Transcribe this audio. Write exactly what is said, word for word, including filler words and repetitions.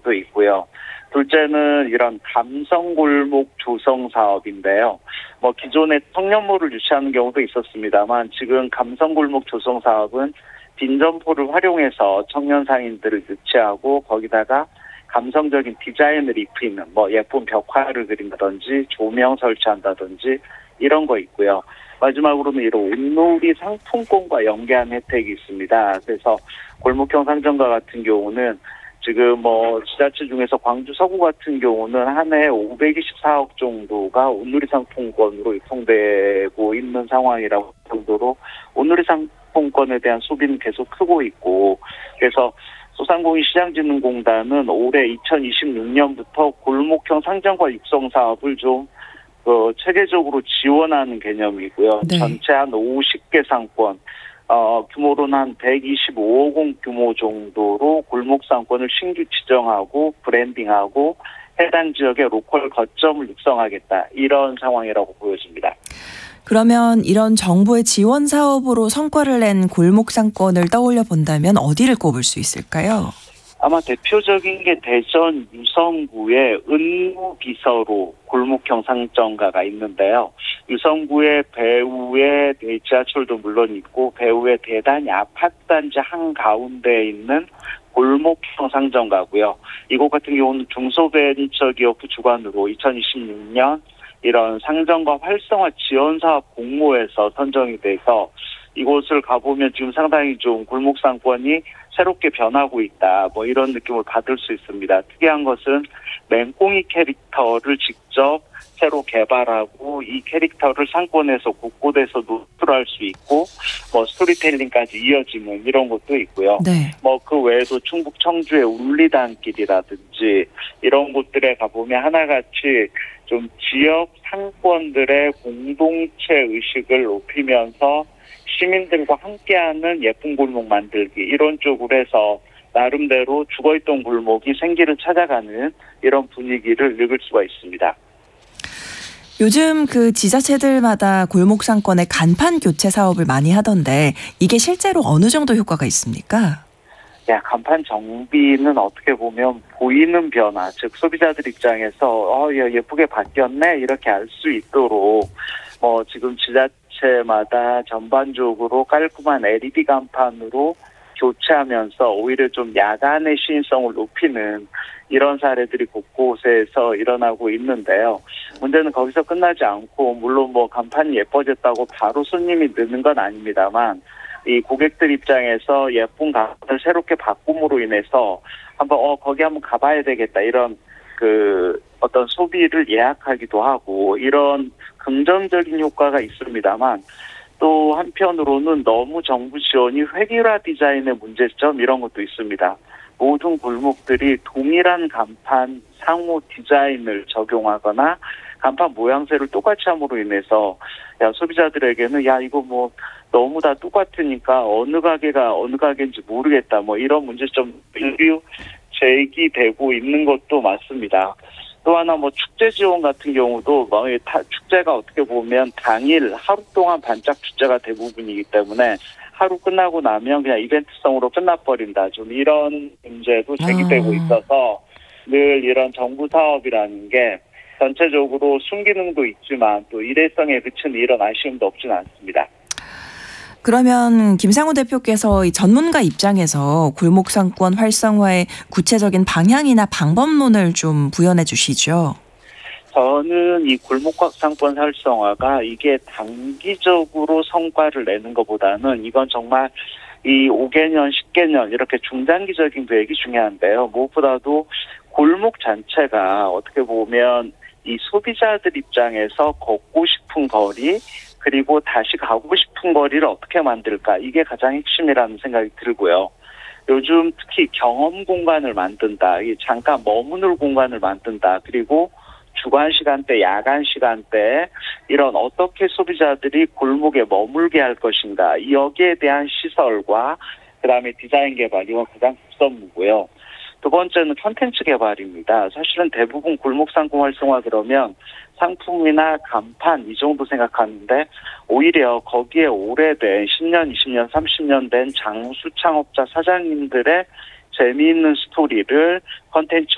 경우도 있고요. 둘째는 이런 감성골목 조성 사업인데요. 뭐 기존에 청년몰을 유치하는 경우도 있었습니다만 지금 감성골목 조성 사업은 빈점포를 활용해서 청년 상인들을 유치하고 거기다가 감성적인 디자인을 입히는 뭐 예쁜 벽화를 그린다든지 조명 설치한다든지 이런 거 있고요. 마지막으로는 이런 온누리 상품권과 연계한 혜택이 있습니다. 그래서 골목형 상점가 같은 경우는 지금 뭐 지자체 중에서 광주 서구 같은 경우는 한 해 오백이십사억 정도가 온누리 상품권으로 유통되고 있는 상황이라고 정도로 온누리 상품권에 대한 소비는 계속 크고 있고, 그래서 소상공인시장진흥공단은 올해 이천이십육 년부터 골목형 상점가 육성 사업을 좀 그 체계적으로 지원하는 개념이고요. 네. 전체 한 오십 개 상권, 어, 규모로는 한 백이십오억 원 규모 정도로 골목 상권을 신규 지정하고 브랜딩하고 해당 지역의 로컬 거점을 육성하겠다, 이런 상황이라고 보여집니다. 그러면 이런 정부의 지원 사업으로 성과를 낸 골목 상권을 떠올려 본다면 어디를 꼽을 수 있을까요? 아마 대표적인 게 대전 유성구의 은무비서로 골목형 상점가가 있는데요. 유성구의 배후의 지하철도 물론 있고 배후의 대단히 아파트 단지 한가운데에 있는 골목형 상점가고요. 이곳 같은 경우는 중소벤처기업부 주관으로 이천이십육 년 이런 상점가 활성화 지원 사업 공모에서 선정이 돼서 이곳을 가보면 지금 상당히 좀 골목 상권이 새롭게 변하고 있다, 뭐 이런 느낌을 받을 수 있습니다. 특이한 것은 맹꽁이 캐릭터를 직접 새로 개발하고 이 캐릭터를 상권에서 곳곳에서 노출할 수 있고 뭐 스토리텔링까지 이어지는 이런 것도 있고요. 네. 뭐 그 외에도 충북 청주의 울리단길이라든지 이런 곳들에 가보면 하나같이 좀 지역 상권들의 공동체 의식을 높이면서 시민들과 함께하는 예쁜 골목 만들기, 이런 쪽으로 해서 나름대로 죽어있던 골목이 생기를 찾아가는 이런 분위기를 읽을 수가 있습니다. 요즘 그 지자체들마다 골목 상권의 간판 교체 사업을 많이 하던데 이게 실제로 어느 정도 효과가 있습니까? 야, 간판 정비는 어떻게 보면 보이는 변화, 즉 소비자들 입장에서 어, 예쁘게 바뀌었네 이렇게 알 수 있도록 뭐 지금 지자체마다 전반적으로 깔끔한 엘이디 간판으로 교체하면서 오히려 좀 야간의 시인성을 높이는 이런 사례들이 곳곳에서 일어나고 있는데요. 문제는 거기서 끝나지 않고 물론 뭐 간판이 예뻐졌다고 바로 손님이 느는 건 아닙니다만 이 고객들 입장에서 예쁜 간판을 새롭게 바꿈으로 인해서 한번 어 거기 한번 가봐야 되겠다, 이런 그 어떤 소비를 예약하기도 하고 이런 긍정적인 효과가 있습니다만 또 한편으로는 너무 정부 지원이 획일화 디자인의 문제점 이런 것도 있습니다. 모든 골목들이 동일한 간판 상호 디자인을 적용하거나 간판 모양새를 똑같이 함으로 인해서 야 소비자들에게는 야 이거 뭐 너무 다 똑같으니까 어느 가게가 어느 가게인지 모르겠다, 뭐 이런 문제점 일부 제기되고 있는 것도 맞습니다. 또 하나 뭐 축제 지원 같은 경우도 뭐 축제가 어떻게 보면 당일 하루 동안 반짝 축제가 대부분이기 때문에 하루 끝나고 나면 그냥 이벤트성으로 끝나버린다, 좀 이런 문제도 제기되고 있어서 늘 이런 정부 사업이라는 게 전체적으로 순기능도 있지만 또 일회성에 그치는 이런 아쉬움도 없지는 않습니다. 그러면 김상우 대표께서 이 전문가 입장에서 골목 상권 활성화의 구체적인 방향이나 방법론을 좀 부연해 주시죠. 저는 이 골목 상권 활성화가 이게 단기적으로 성과를 내는 것보다는 이건 정말 이 오 개년, 십 개년 이렇게 중장기적인 계획이 중요한데요. 무엇보다도 골목 자체가 어떻게 보면 이 소비자들 입장에서 걷고 싶은 거리, 그리고 다시 가고 싶은 거리를 어떻게 만들까, 이게 가장 핵심이라는 생각이 들고요. 요즘 특히 경험 공간을 만든다, 잠깐 머무는 공간을 만든다, 그리고 주간 시간대, 야간 시간대 이런 어떻게 소비자들이 골목에 머물게 할 것인가, 여기에 대한 시설과 그다음에 디자인 개발, 이건 가장 급선무고요. 두 번째는 콘텐츠 개발입니다. 사실은 대부분 골목 상권 활성화 그러면 상품이나 간판 이 정도 생각하는데 오히려 거기에 오래된 십 년, 이십 년, 삼십 년 된 장수 창업자 사장님들의 재미있는 스토리를 콘텐츠